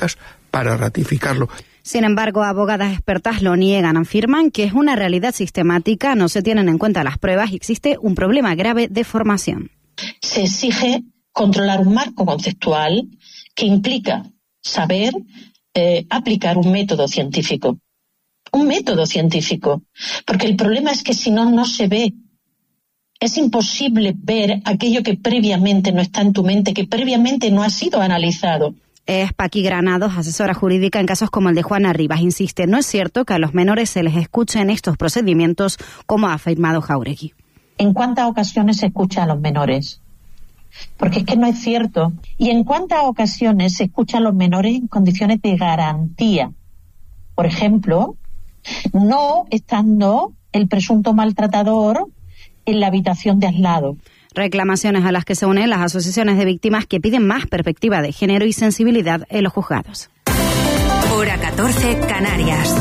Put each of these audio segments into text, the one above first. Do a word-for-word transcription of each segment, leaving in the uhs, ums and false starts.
jurídicas para ratificarlo. Sin embargo, abogadas expertas lo niegan, afirman que es una realidad sistemática, no se tienen en cuenta las pruebas y existe un problema grave de formación. Se exige controlar un marco conceptual que implica saber eh, aplicar un método científico. Un método científico. Porque el problema es que si no, no se ve. Es imposible ver aquello que previamente no está en tu mente, que previamente no ha sido analizado. Es Paqui Granados, asesora jurídica en casos como el de Juana Rivas. Insiste, no es cierto que a los menores se les escuche en estos procedimientos, como ha afirmado Jáuregui. ¿En cuántas ocasiones se escucha a los menores? Porque es que no es cierto. ¿Y en cuántas ocasiones se escucha a los menores en condiciones de garantía? Por ejemplo, no estando el presunto maltratador en la habitación de al lado. Reclamaciones a las que se unen las asociaciones de víctimas que piden más perspectiva de género y sensibilidad en los juzgados. Hora catorce, Canarias.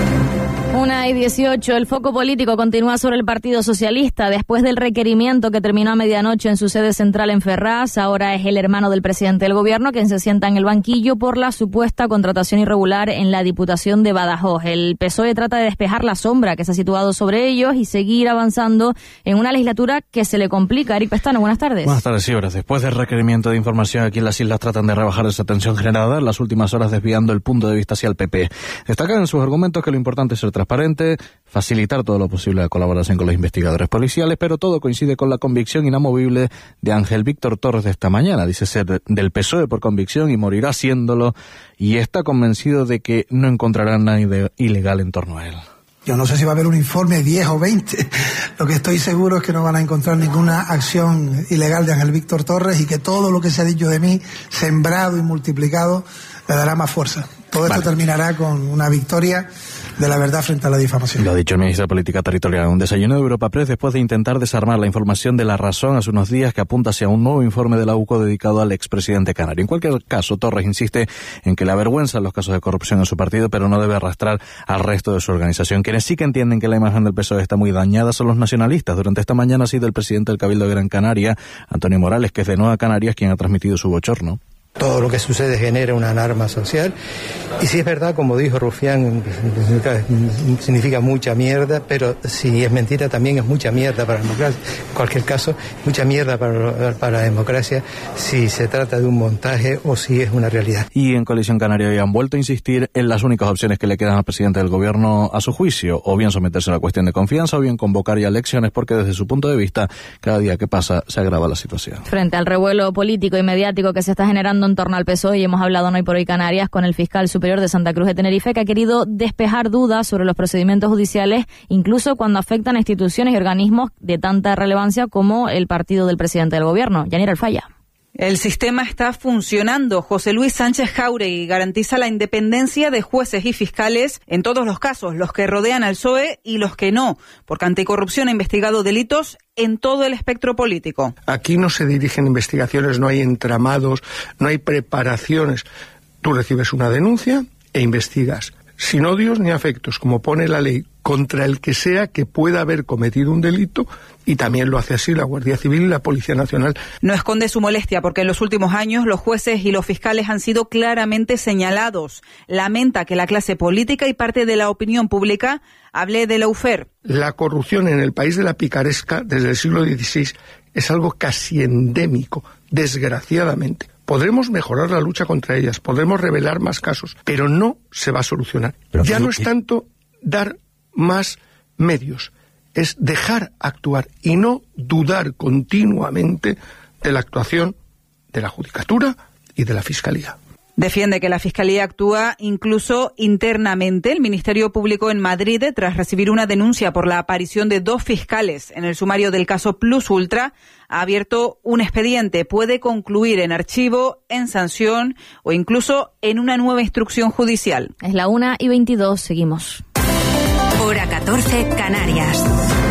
Una y dieciocho, el foco político continúa sobre el Partido Socialista. Después del requerimiento que terminó a medianoche en su sede central en Ferraz, ahora es el hermano del presidente del gobierno quien se sienta en el banquillo por la supuesta contratación irregular en la Diputación de Badajoz. El P S O E trata de despejar la sombra que se ha situado sobre ellos y seguir avanzando en una legislatura que se le complica. Eric Pestano, buenas tardes. Buenas tardes, sí, horas. Después del requerimiento de información, aquí en las islas tratan de rebajar esa tensión generada en las últimas horas, desviando el punto de vista hacia el P P. Destacan en sus argumentos que lo importante es ser transparente, facilitar todo lo posible la colaboración con los investigadores policiales, pero todo coincide con la convicción inamovible de Ángel Víctor Torres de esta mañana. Dice ser del P S O E por convicción y morirá haciéndolo, y está convencido de que no encontrarán nada de ilegal en torno a él. Yo no sé si va a haber un informe diez o veinte. Lo que estoy seguro es que no van a encontrar ninguna acción ilegal de Ángel Víctor Torres y que todo lo que se ha dicho de mí, sembrado y multiplicado, le dará más fuerza. Todo esto vale. Terminará con una victoria de la verdad frente a la difamación. Lo ha dicho el ministro de Política Territorial en un desayuno de Europa Press después de intentar desarmar la información de La Razón hace unos días que apunta hacia un nuevo informe de la U C O dedicado al expresidente canario. En cualquier caso, Torres insiste en que le avergüenzan los casos de corrupción en su partido, pero no debe arrastrar al resto de su organización. Quienes sí que entienden que la imagen del P S O E está muy dañada son los nacionalistas. Durante esta mañana ha sido el presidente del Cabildo de Gran Canaria, Antonio Morales, que es de Nueva Canarias, quien ha transmitido su bochorno. Todo lo que sucede genera una alarma social y si es verdad, como dijo Rufián, significa, significa mucha mierda, pero si es mentira también es mucha mierda para la democracia. En cualquier caso, mucha mierda para, para la democracia si se trata de un montaje o si es una realidad. Y en Coalición Canaria hoy han vuelto a insistir en las únicas opciones que le quedan al presidente del gobierno a su juicio, o bien someterse a la cuestión de confianza o bien convocar ya elecciones, porque desde su punto de vista cada día que pasa se agrava la situación. Frente al revuelo político y mediático que se está generando en torno al P S O E, y hemos hablado en Hoy por Hoy Canarias con el fiscal superior de Santa Cruz de Tenerife, que ha querido despejar dudas sobre los procedimientos judiciales, incluso cuando afectan a instituciones y organismos de tanta relevancia como el partido del presidente del gobierno. Yanira Alfaya. El sistema está funcionando. José Luis Sánchez Jáuregui garantiza la independencia de jueces y fiscales en todos los casos, los que rodean al P S O E y los que no, porque Anticorrupción ha investigado delitos en todo el espectro político. Aquí no se dirigen investigaciones, no hay entramados, no hay preparaciones. Tú recibes una denuncia e investigas, sin odios ni afectos, como pone la ley, contra el que sea que pueda haber cometido un delito, y también lo hace así la Guardia Civil y la Policía Nacional. No esconde su molestia porque en los últimos años los jueces y los fiscales han sido claramente señalados. Lamenta que la clase política y parte de la opinión pública hable de lawfare. La corrupción en el país de la picaresca desde el siglo dieciséis es algo casi endémico, desgraciadamente. Podremos mejorar la lucha contra ellas, podremos revelar más casos, pero no se va a solucionar. Pero, ya no es tanto dar más medios, es dejar actuar y no dudar continuamente de la actuación de la Judicatura y de la Fiscalía. Defiende que la Fiscalía actúa incluso internamente. El Ministerio Público en Madrid, tras recibir una denuncia por la aparición de dos fiscales en el sumario del caso Plus Ultra, ha abierto un expediente. Puede concluir en archivo, en sanción o incluso en una nueva instrucción judicial. Es la una y veintidós, seguimos. Hora catorce, Canarias.